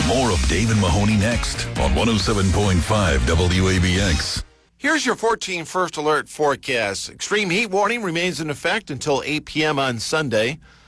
More of Dave and Mahoney next on 107.5 WABX. Here's your 14 first alert forecast. Extreme heat warning remains in effect until 8 p.m. on Sunday.